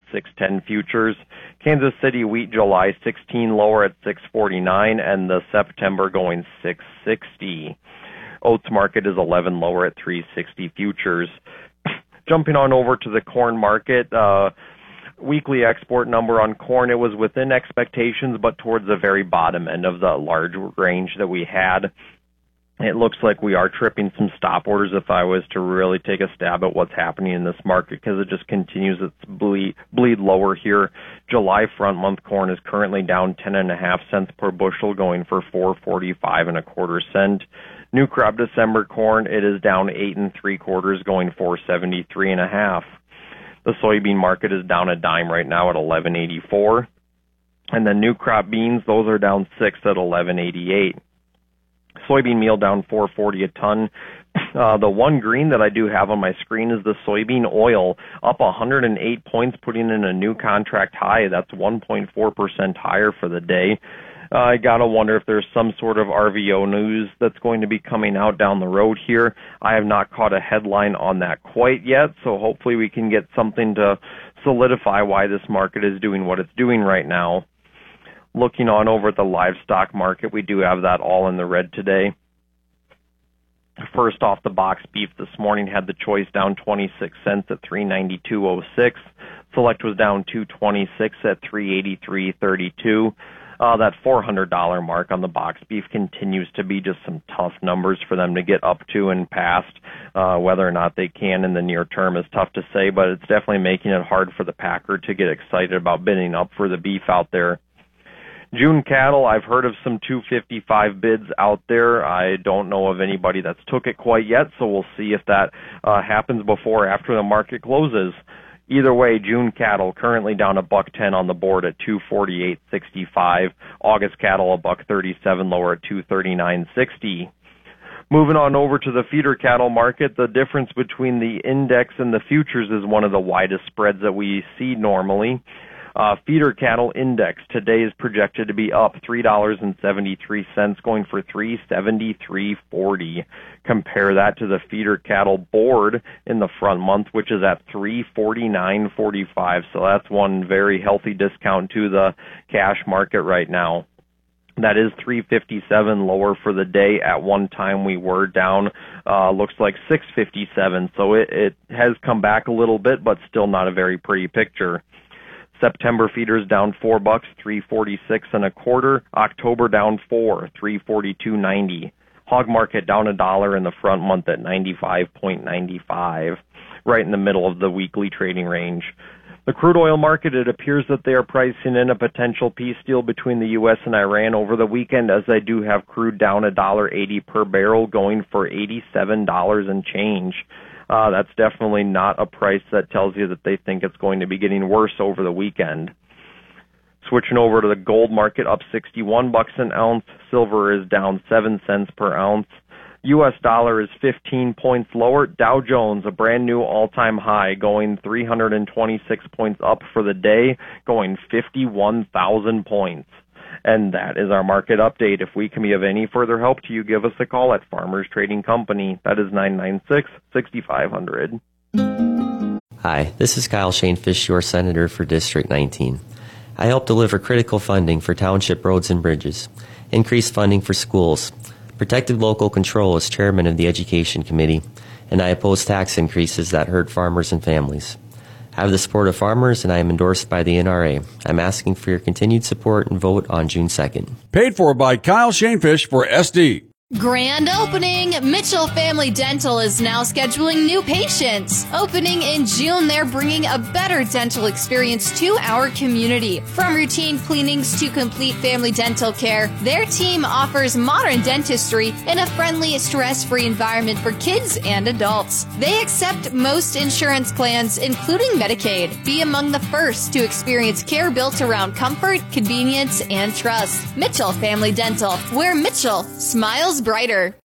610 futures. Kansas City wheat July 16 lower at 649, and the September going 660. Oats market is 11 lower at 360 futures. Jumping on over to the corn market, weekly export number on corn, it was within expectations, but towards the very bottom end of the large range that we had. It looks like we are tripping some stop orders if I was to really take a stab at what's happening in this market, because it just continues its bleed lower here. July front month corn is currently down 10.5 cents per bushel, going for 4.45 1/4 cent. New crop December corn, it is down 8 3/4, going for 73.5. The soybean market is down a dime right now at 11.84. And the new crop beans, those are down 6 at 11.88. Soybean meal down 4.40 a ton. The one green that I do have on my screen is the soybean oil, up 108 points, putting in a new contract high. That's 1.4% higher for the day. I gotta wonder if there's some sort of RVO news that's going to be coming out down the road here. I have not caught a headline on that quite yet, so hopefully we can get something to solidify why this market is doing what it's doing right now. Looking on over at the livestock market, we do have that all in the red today. First off the box, beef this morning had the choice down 26 cents at 392.06. Select was down 226 at 383.32. That $400 mark on the box beef continues to be just some tough numbers for them to get up to and past. Whether or not they can in the near term is tough to say, but it's definitely making it hard for the packer to get excited about bidding up for the beef out there. June cattle, I've heard of some 255 bids out there. I don't know of anybody that's took it quite yet, so we'll see if that happens before or after the market closes. Either way, June cattle currently down $1.10 on the board at 248.65. August cattle $1.37 lower at 239.60. Moving on over to the feeder cattle market, the difference between the index and the futures is one of the widest spreads that we see normally. Feeder cattle index today is projected to be up $3.73, going for $373.40. Compare that to the feeder cattle board in the front month, which is at $349.45. So that's one very healthy discount to the cash market right now. That is $357 lower for the day. At one time we were down, looks like $657. So it has come back a little bit, but still not a very pretty picture. September feeders down $4, $346 1/4. October down $4, $342.90. Hog market down $1 in the front month at 95.95, right in the middle of the weekly trading range. The crude oil market, it appears that they are pricing in a potential peace deal between the U.S. and Iran over the weekend, as they do have crude down $1.80 per barrel, going for $87 and change. That's definitely not a price that tells you that they think it's going to be getting worse over the weekend. Switching over to the gold market, up $61 an ounce. Silver is down 7 cents per ounce. U.S. dollar is 15 points lower. Dow Jones, a brand new all-time high, going 326 points up for the day, going 51,000 points. And that is our market update. If we can be of any further help to you, give us a call at Farmers Trading Company. That is 996-6500. Hi, this is Kyle Shanefish, your Senator for District 19. I help deliver critical funding for township roads and bridges, increased funding for schools, protected local control as chairman of the Education Committee, and I oppose tax increases that hurt farmers and families. I have the support of farmers, and I am endorsed by the NRA. I'm asking for your continued support and vote on June 2nd. Paid for by Kyle Shanefish for SD. Grand opening! Mitchell Family Dental is now scheduling new patients. Opening in June, they're bringing a better dental experience to our community. From routine cleanings to complete family dental care, their team offers modern dentistry in a friendly, stress-free environment for kids and adults. They accept most insurance plans, including Medicaid. Be among the first to experience care built around comfort, convenience, and trust. Mitchell Family Dental, where Mitchell smiles brighter.